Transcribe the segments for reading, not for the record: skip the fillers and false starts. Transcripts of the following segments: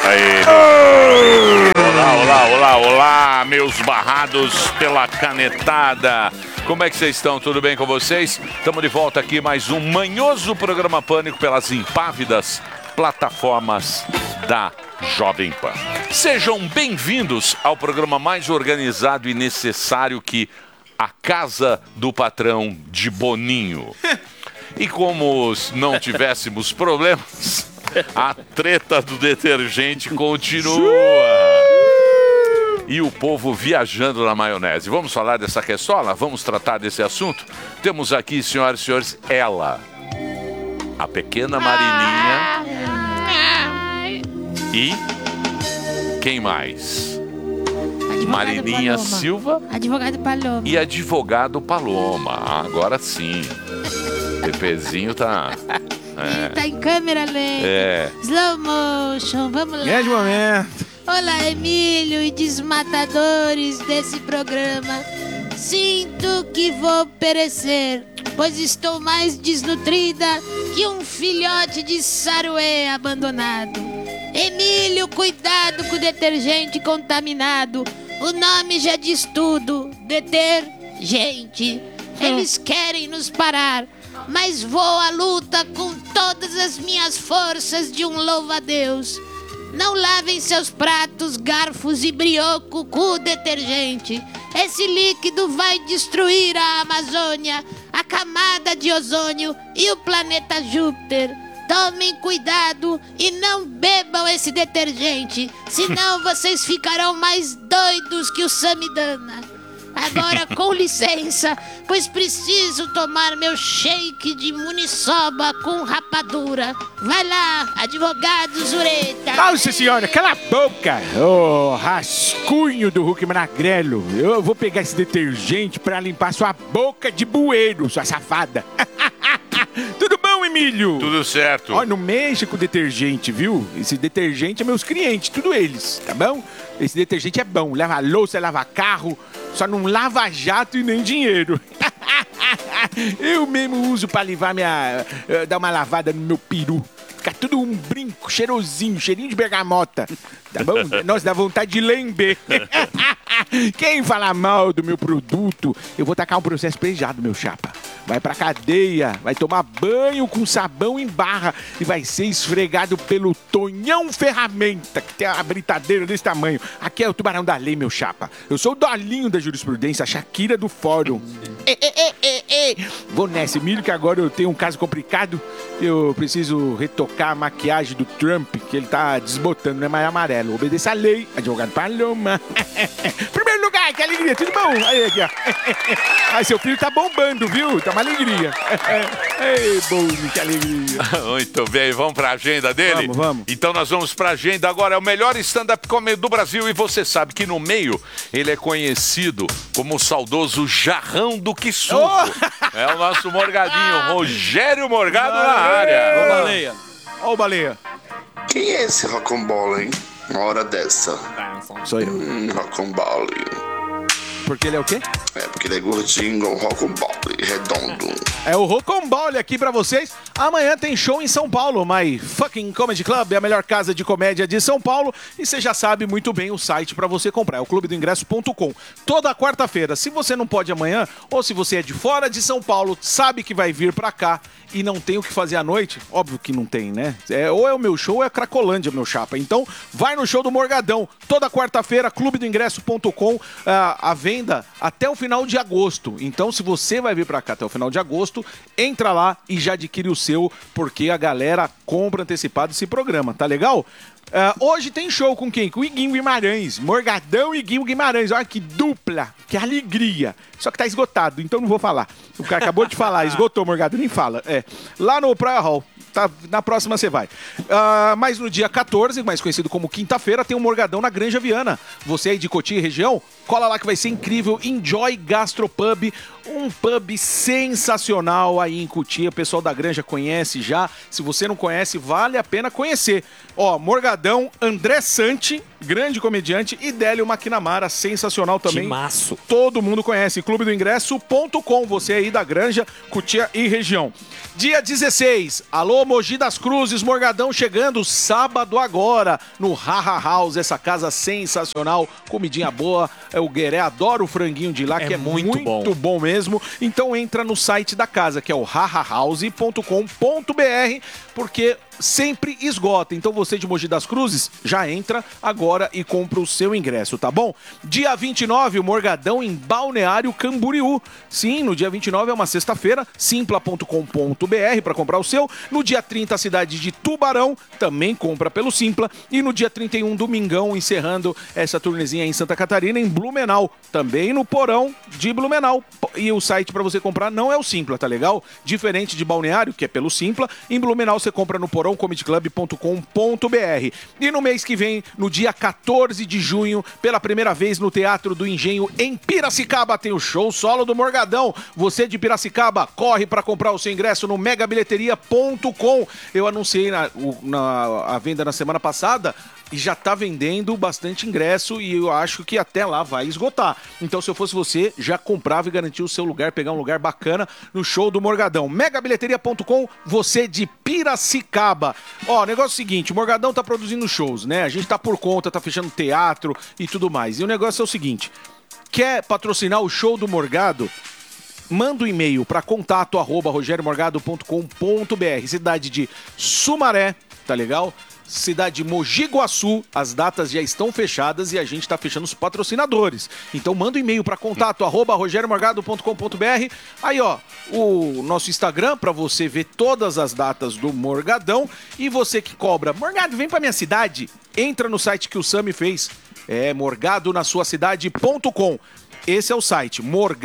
Olá, meus barrados pela canetada. Como é que vocês estão? Tudo bem com vocês? Estamos de volta aqui, mais um manhoso programa Pânico pelas impávidas plataformas da Jovem Pan. Sejam bem-vindos ao programa mais organizado e necessário que a Casa do Patrão de Boninho. E como não tivéssemos problemas, a treta do detergente continua. E o povo viajando na maionese. Vamos falar dessa questão? Vamos tratar desse assunto? Temos aqui, senhoras e senhores, ela, a pequena Marininha. E quem mais? Advogado Marininha Paloma. Silva. Advogado Paloma. E advogado Paloma. Agora sim. Pepezinho tá... Tá em câmera lenta. Slow motion, vamos lá. Grande momento. Olá, Emílio e desmatadores desse programa. Sinto que vou perecer, pois estou mais desnutrida que um filhote de saruê abandonado. Emílio, cuidado com o detergente contaminado. O nome já diz tudo. Detergente. Eles querem nos parar, mas vou à luta com todas as minhas forças de um louva-a-Deus. Não lavem seus pratos, garfos e brioco com o detergente. Esse líquido vai destruir a Amazônia, a camada de ozônio e o planeta Júpiter. Tomem cuidado e não bebam esse detergente, senão vocês ficarão mais doidos que o Samidana. Agora, com licença, pois preciso tomar meu shake de muniçoba com rapadura. Vai lá, advogado Zureta. Nossa senhora, cala a boca! Ô, rascunho do Hulk Magrelo. Eu vou pegar esse detergente pra limpar sua boca de bueiro, sua safada. Tudo bom, Emílio? Tudo certo. Ó, não mexa com detergente, viu? Esse detergente é meus clientes, tudo eles, tá bom? Esse detergente é bom, lava louça, lava carro, só não lava jato e nem dinheiro. Eu mesmo uso pra livar dar uma lavada no meu peru. Fica tudo um brinco, cheirosinho, cheirinho de bergamota. Tá bom? Nossa, dá vontade de lamber. Quem falar mal do meu produto, eu vou tacar um processo pesado, meu chapa. Vai pra cadeia, vai tomar banho com sabão em barra e vai ser esfregado pelo Tonhão Ferramenta, que tem uma britadeira desse tamanho. Aqui é o tubarão da lei, meu chapa. Eu sou o Dolinho da jurisprudência, a Shakira do fórum. Vou nessa, Emílio, que agora eu tenho um caso complicado. Eu preciso retocar a maquiagem do Trump, que ele tá desbotando, não é mais amarelo. Obedeça a lei, advogado Paloma. Primeiro lugar, que alegria, tudo bom? Aí, aqui, ó. Ai, seu filho tá bombando, viu? Tá uma alegria. Ei, bom, que alegria. Muito bem, vamos pra agenda dele? Vamos. Então nós vamos pra agenda agora. É o melhor stand-up comedy do Brasil e você sabe que no meio ele é conhecido como o saudoso Jarrão do Quissuco. É o nosso Morgadinho, Rogério Morgado na área. Ô, Baleia. Ó o Baleia. Quem é esse rocambole, hein? Uma hora dessa. Sou eu. Rocambole. Porque ele é o quê? É, porque ele é gordinho, igual um rocambole, redondo. É o Rocambole aqui pra vocês. Amanhã tem show em São Paulo, My Fucking Comedy Club, a melhor casa de comédia de São Paulo. E você já sabe muito bem o site pra você comprar, é o clubedoingresso.com. Toda quarta-feira, se você não pode amanhã, ou se você é de fora de São Paulo, sabe que vai vir pra cá e não tem o que fazer à noite, óbvio que não tem, né? Ou é o meu show ou é a Cracolândia, meu chapa. Então, vai no show do Morgadão. Toda quarta-feira, clubedoingresso.com, a venda até o final de agosto. Então, se você vai vir pra cá até o final de agosto, entra lá e já adquire o seu, porque a galera compra antecipado esse programa, tá legal? Hoje tem show com quem? Com o Iguinho Guimarães. Morgadão e Iguinho Guimarães. Olha que dupla, que alegria. Só que tá esgotado, então não vou falar. O cara acabou de falar, esgotou, Morgadão, nem fala. Lá no Praia Hall. Tá, na próxima você vai. Mas no dia 14, mais conhecido como quinta-feira, tem um Morgadão na Granja Viana. Você aí de Cotia e região, cola lá que vai ser incrível. Enjoy Gastropub, um pub sensacional aí em Cotia. O pessoal da Granja conhece já. Se você não conhece, vale a pena conhecer. Ó, Morgadão, André Santi, grande comediante, e Délio McNamara, sensacional também. Timaço. Todo mundo conhece, clubedoingresso.com, você aí da Granja, Cotia e região. Dia 16, alô Mogi das Cruzes, Morgadão chegando sábado agora no Haha House, essa casa sensacional, comidinha boa, o Gueré adora o franguinho de lá, que é muito bom mesmo. Então entra no site da casa, que é o hahahouse.com.br, porque sempre esgota. Então você de Mogi das Cruzes já entra agora e compra o seu ingresso, tá bom? Dia 29, o Morgadão em Balneário Camboriú. Sim, no dia 29 é uma sexta-feira, simpla.com.br para comprar o seu. No dia 30, a cidade de Tubarão, também compra pelo Simpla. E no dia 31, domingão, encerrando essa turnezinha em Santa Catarina, em Blumenau, também no Porão de Blumenau. E o site para você comprar não é o Simpla, tá legal? Diferente de Balneário, que é pelo Simpla, em Blumenau você compra no porãocomediclub.com.br. E no mês que vem, no dia 14 de junho, pela primeira vez no Teatro do Engenho, em Piracicaba, tem o show solo do Morgadão. Você de Piracicaba, corre para comprar o seu ingresso no megabilheteria.com. Eu anunciei a venda na semana passada e já tá vendendo bastante ingresso e eu acho que até lá vai esgotar. Então, se eu fosse você, já comprava e garantia o seu lugar, pegar um lugar bacana no show do Morgadão. Megabilheteria.com, você de Piracicaba. Ó, negócio é o seguinte, o Morgadão tá produzindo shows, né? A gente tá por conta, tá fechando teatro e tudo mais. E o negócio é o seguinte, quer patrocinar o show do Morgado? Manda um e-mail para contato@rogeriomorgado.com.br. Cidade de Sumaré, tá legal? Cidade de Mogi Guaçu, as datas já estão fechadas e a gente está fechando os patrocinadores. Então manda um e-mail para contato@rogeriomorgado.com.br. Aí, ó, o nosso Instagram para você ver todas as datas do Morgadão. E você que cobra, Morgado, vem para minha cidade, entra no site que o Sami fez, é morgadonasuacidade.com. Esse é o site,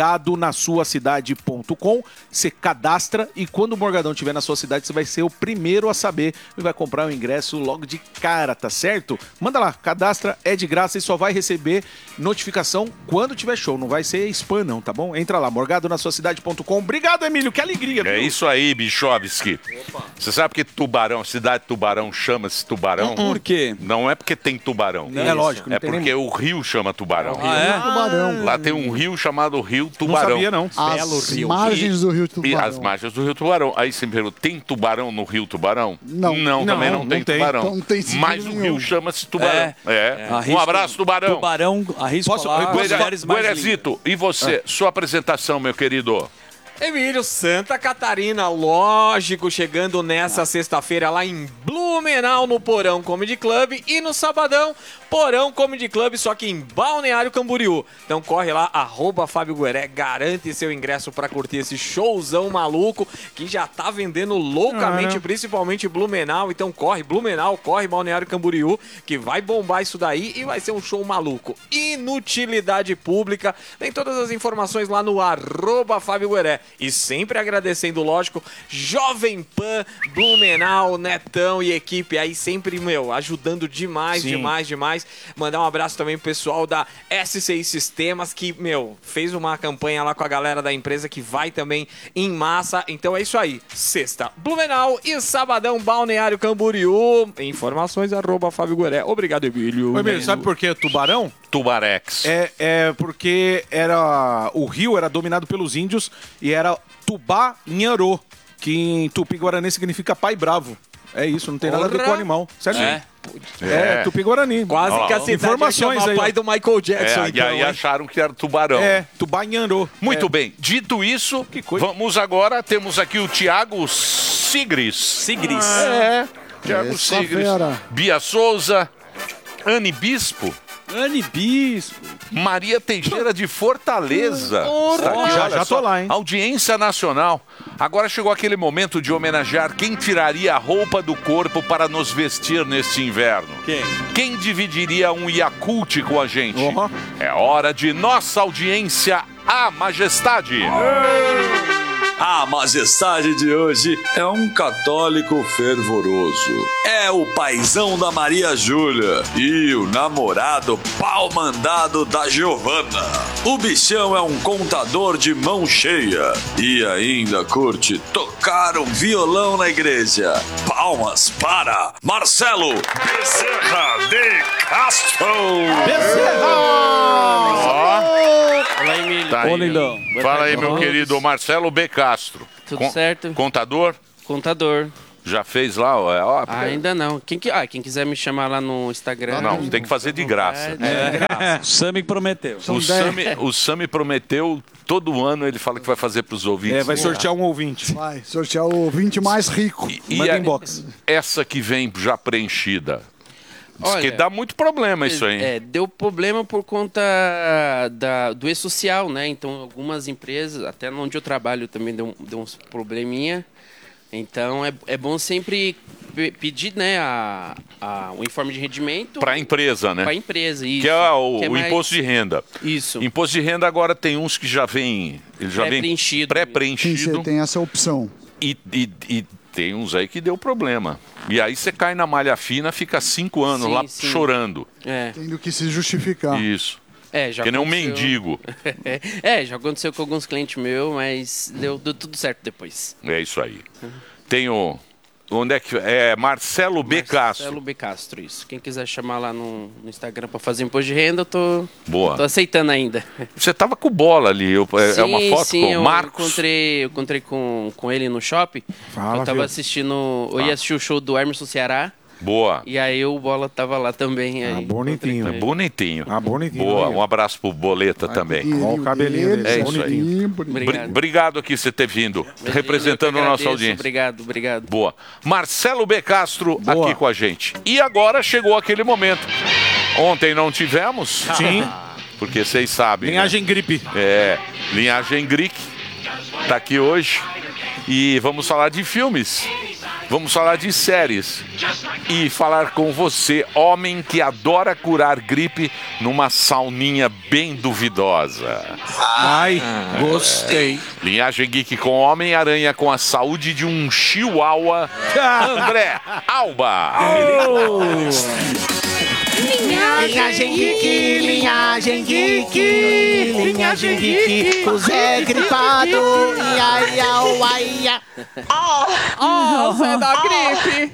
morgadonasuacidade.com. Você cadastra e quando o Morgadão estiver na sua cidade, você vai ser o primeiro a saber e vai comprar o ingresso logo de cara, tá certo? Manda lá, cadastra, é de graça e só vai receber notificação quando tiver show. Não vai ser spam não, tá bom? Entra lá, morgadonasuacidade.com. Obrigado, Emílio, que alegria. É isso aí, Bichovski. Você sabe que Tubarão, cidade de Tubarão chama-se Tubarão? Por quê? Não é porque tem tubarão. Não, é lógico. É porque o rio chama Tubarão. Tubarão. Lá tem um rio chamado Rio Tubarão. Não sabia, não. As margens do Rio Tubarão. E as margens do Rio Tubarão. Aí você me pergunta, tem tubarão no Rio Tubarão? Não. Também não tem tubarão. Então não tem sentido Mas o nenhum. rio chama-se Tubarão. Um abraço, Tubarão. Tubarão, arrisco lá, as mulheres mais lindas. Guerezito, e você? Sua apresentação, meu querido? Emílio, Santa Catarina, lógico, chegando nessa sexta-feira lá em Blumenau, no Porão Comedy Club, e no sabadão, Porão Comedy Club, só que em Balneário Camboriú. Então corre lá, @Fábio Gueré, garante seu ingresso pra curtir esse showzão maluco, que já tá vendendo loucamente, principalmente Blumenau. Então corre Blumenau, corre Balneário Camboriú, que vai bombar isso daí e vai ser um show maluco. Inutilidade pública, tem todas as informações lá no @Fábio Gueré. E sempre agradecendo, lógico, Jovem Pan, Blumenau, Netão e equipe aí sempre, ajudando demais, demais. Mandar um abraço também pro pessoal da SCI Sistemas, que, fez uma campanha lá com a galera da empresa que vai também em massa. Então é isso aí, sexta, Blumenau e sabadão, Balneário Camboriú. Informações @Fábio Gueré. Obrigado, Emílio. Emílio, sabe por que tubarão? Tubarex. É porque o rio era dominado pelos índios e era Tubá-Nharô, que em Tupi-Guarani significa pai bravo. É isso, não tem nada a ver com o animal. Certo? Tupi-Guarani. Quase que a cidade informações aí, pai do Michael Jackson. E aí acharam que era tubarão. Tubá-Nharô. Muito bem. Dito isso, vamos agora, temos aqui o Thiago Sigris. Thiago Sigris. Bia Souza, Anne Bispo. Maria Teixeira de Fortaleza. Já tô lá, hein? Audiência nacional. Agora chegou aquele momento de homenagear quem tiraria a roupa do corpo para nos vestir neste inverno. Quem dividiria um Yakult com a gente? É hora de nossa audiência à majestade. A majestade de hoje é um católico fervoroso. É o paizão da Maria Júlia e o namorado pau mandado da Giovana. O bichão é um contador de mão cheia e ainda curte tocar um violão na igreja. Palmas para Marcelo Bezerra de Castro. Olá, Emílio. Tá aí. Ô, lindão. Fala aí, meu querido Marcelo B. Castro. Tudo certo? Contador? Contador. Já fez lá? Ó, Ainda não. Quem quiser me chamar lá no Instagram... Não, tem que fazer de graça. O Sami prometeu. O Sami prometeu, todo ano ele fala que vai fazer para os ouvintes. Vai sortear um ouvinte. Vai sortear o ouvinte mais rico. Manda inbox. Essa que vem já preenchida. Diz Olha, que dá muito problema isso aí. Deu problema por conta do e-social, né? Então, algumas empresas, até onde eu trabalho também deu uns probleminha. Então, é bom sempre pedir, né, o informe de rendimento... Para a empresa, né? Para a empresa, isso. Que é o mais... imposto de renda. Isso. Imposto de renda agora tem uns que já vem... Ele já vem pré-preenchido. Sim, você tem essa opção. E tem uns aí que deu problema. E aí você cai na malha fina, fica 5 anos sim. chorando. Tendo que se justificar. Isso. Já que nem um aconteceu. mendigo. Já aconteceu com alguns clientes meus, mas deu tudo certo depois. É isso aí. Tem o... Onde é que... É Marcelo B. Castro. Marcelo B. Castro, isso. Quem quiser chamar lá no Instagram para fazer imposto de renda, eu tô aceitando ainda. Você tava com bola ali. É uma foto com o Marcos? Eu encontrei com ele no shopping. Eu tava assistindo... Eu ia assistir o show do Emerson Ceará. Boa. E aí o Bola tava lá também. Aí, bonitinho. É bonitinho. Bonitinho. Boa. Um abraço pro Boleta também. Olha o cabelinho dele. É isso aí. Obrigado aqui você ter vindo. Representando a nossa audiência. Obrigado. Boa. Marcelo B. Castro aqui com a gente. E agora chegou aquele momento. Ontem não tivemos. Sim. Porque vocês sabem. Linhagem Gripe. Linhagem Gripe. Tá aqui hoje. E vamos falar de filmes. Vamos falar de séries e falar com você, homem que adora curar gripe numa sauninha bem duvidosa. Ai, gostei. Linhagem Geek com Homem-Aranha com a saúde de um chihuahua, André Alba. Linhagem Geek, Linhagem Geek, Linhagem Geek, o Zé gripado, ia, uaia. Zé da gripe.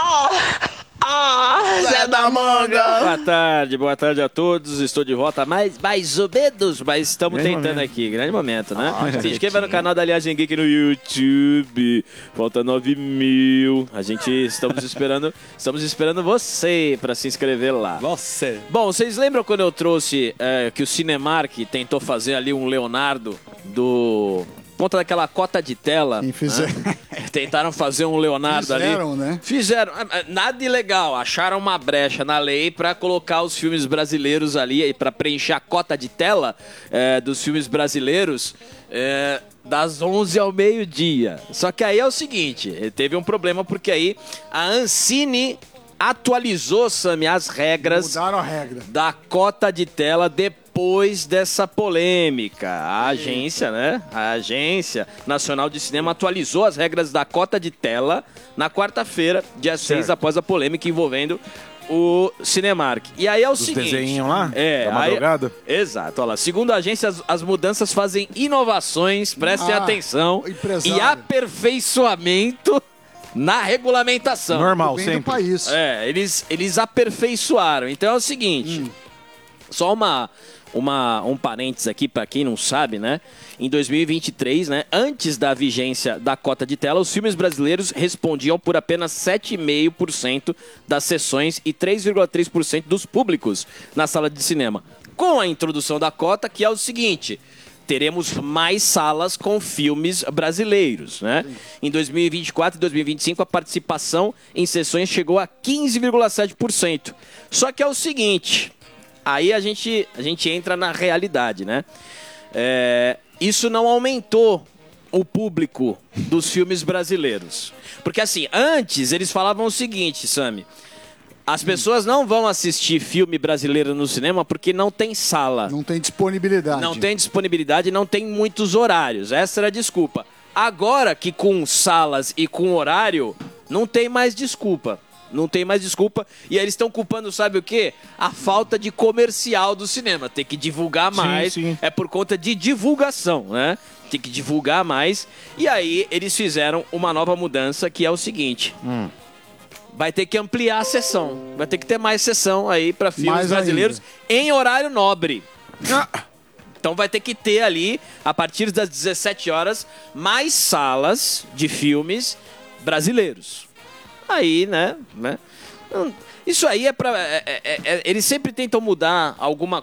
Zé da manga. Boa tarde a todos. Estou de volta mais ou menos, mas estamos tentando aqui. Grande momento, né? Se inscreva no canal da Linhagem Geek no YouTube. Falta 9.000. Estamos esperando você para se inscrever lá. Você. Bom, vocês lembram quando eu trouxe que o Cinemark tentou fazer ali um Leonardo do... Conta daquela cota de tela. Né? Tentaram fazer um Leonardo ali. Fizeram. Nada ilegal. Acharam uma brecha na lei para colocar os filmes brasileiros ali, para preencher a cota de tela dos filmes brasileiros das 11 ao meio-dia. Só que aí é o seguinte, teve um problema porque aí a Ancine atualizou, Sami, as regras. Mudaram a regra da cota de tela depois dessa polêmica. A agência, né? A Agência Nacional de Cinema atualizou as regras da cota de tela na quarta-feira, dia 6, após a polêmica envolvendo o Cinemark. E aí é o seguinte... desenhinhos lá? Da madrugada? Exato. Olha lá. Segundo a agência, as mudanças fazem inovações, prestem atenção, e aperfeiçoamento na regulamentação. Normal, sempre. País. Eles aperfeiçoaram. Então é o seguinte, só um parênteses aqui para quem não sabe, né? Em 2023, né, antes da vigência da cota de tela, os filmes brasileiros respondiam por apenas 7,5% das sessões e 3,3% dos públicos na sala de cinema. Com a introdução da cota, que é o seguinte... teremos mais salas com filmes brasileiros, né? Em 2024 e 2025, a participação em sessões chegou a 15,7%. Só que é o seguinte, aí a gente entra na realidade, né? Isso não aumentou o público dos filmes brasileiros. Porque assim, antes eles falavam o seguinte, Sami, as pessoas não vão assistir filme brasileiro no cinema porque não tem sala. Não tem disponibilidade. Não tem disponibilidade, não tem muitos horários. Essa era a desculpa. Agora que com salas e com horário, não tem mais desculpa. Não tem mais desculpa. E aí eles estão culpando, sabe o quê? A falta de comercial do cinema. Tem que divulgar mais. Sim. É por conta de divulgação, né? Tem que divulgar mais. E aí eles fizeram uma nova mudança, que é o seguinte. Vai ter que ampliar a sessão. Vai ter que ter mais sessão aí para filmes Mais brasileiros em horário nobre. Então vai ter que ter ali, a partir das 17 horas, mais salas de filmes brasileiros. Aí, né? Isso aí é pra... eles sempre tentam mudar alguma